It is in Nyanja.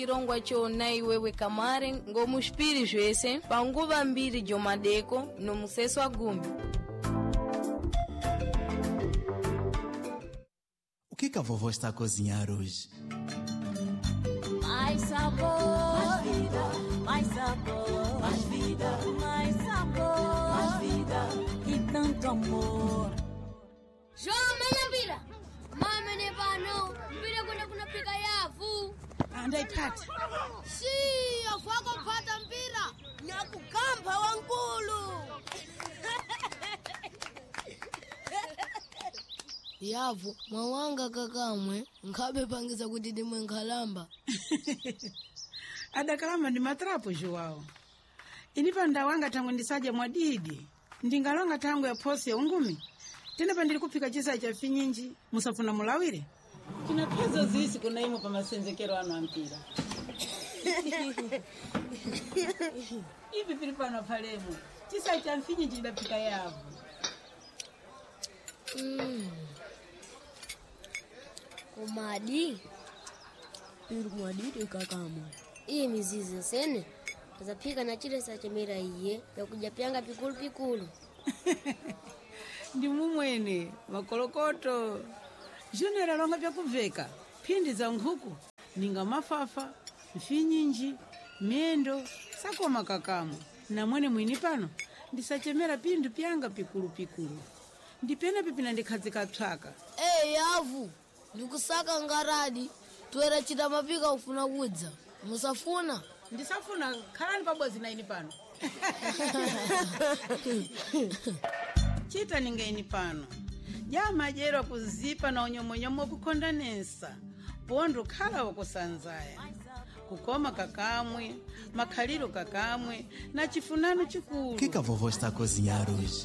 Chirongwa chona iwewe kamare ngomushpiri zvese panguva mbiri jomadeko nomuseso agumi. O que a vovó está a cozinhar hoje? Mais sabor, mais vida, mais sabor, mais vida, mais sabor, mais vida e tanto amor. João, mena mpira. Mama ne pano, mpira kuna pika yavu. Andaipata. Si, afako pata mpira. Nyakugamba wankulu. Yavu, mwawanga kakamwe, nkabe pangiza kuti dimwe nkhalamba. Adakalamba ndi matrapo João. Inipa ndawanga tangu ndisaje mwadidi. Ndingalonga tangu ya posi ya ungumi. Tena pandili kupika chisa cha finyinji, musafuna mulawire. Kina pezo zisi kuna imo pa masenzekero ano ampira. Ivi pilipano palemu. Chisa cha finyinji idapika yavu. Umadi irumwadidi kakamo iyi mizizi sene azapika na chile sa chemera iye ya kujapyanga pikulu pikulu. Ndi mumwene makolokoto junera longa vya kuveka phindi za nkhuku ninga mafafa mfinyinji miendo sakoma kakamo na mwene mwini pano ndisachemera pindu pyanga pikulu pikulu ndipena pipina ndikhadzika tswaka. Yavu ndikusaka ngaradi twera chita mapika ufuna kudza musafuna. Ndisafuna khalani pabodzi na ini pano. Chita ninga ini pano jama jero kuzipa na unyomonyomo kukondanesa pondo khala wakusanzaya kukoma kakamwe makhaliro kakamwe na chifunano chikulu. O que a vovó está a cozinhar hoje?